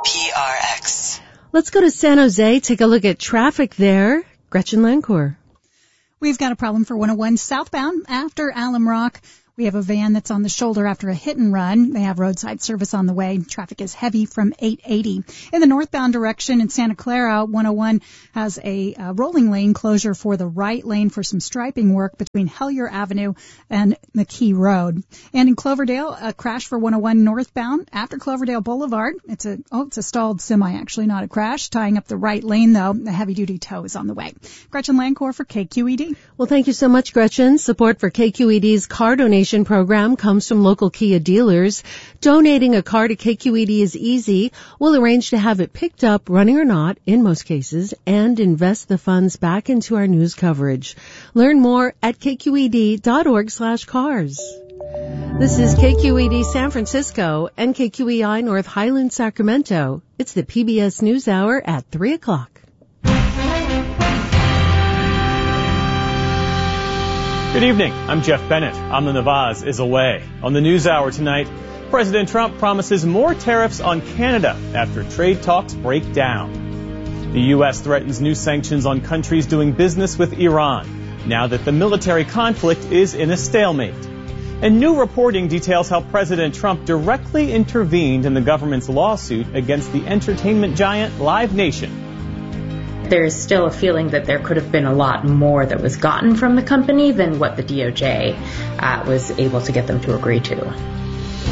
PRX. Let's go to San Jose, take a look at traffic there. Gretchen Lancourt. We've got a problem for 101 southbound after Alum Rock. We have a van that's on the shoulder after a hit and run. They have roadside service on the way. Traffic is heavy from 880. In the northbound direction in Santa Clara, 101 has a rolling lane closure for the right lane for some striping work between Hellier Avenue and McKee Road. And in Cloverdale, a crash for 101 northbound after Cloverdale Boulevard. It's a stalled semi, actually, not a crash. Tying up the right lane, though. A heavy-duty tow is on the way. Gretchen Lancourt for KQED. Well, thank you so much, Gretchen. Support for KQED's car donation program comes from local Kia dealers. Donating a car to KQED is easy. We'll arrange to have it picked up, running or not, in most cases, and invest the funds back into our news coverage. Learn more at kqed.org/cars. This is KQED San Francisco and KQEI North Highland Sacramento. It's the PBS NewsHour at 3 o'clock. Good evening. I'm Jeff Bennett. Amna Nawaz is away. On the NewsHour tonight, President Trump promises more tariffs on Canada after trade talks break down. The U.S. threatens new sanctions on countries doing business with Iran, now that the military conflict is in a stalemate. And new reporting details how President Trump directly intervened in the government's lawsuit against the entertainment giant Live Nation. There's still a feeling that there could have been a lot more that was gotten from the company than what the DOJ was able to get them to agree to.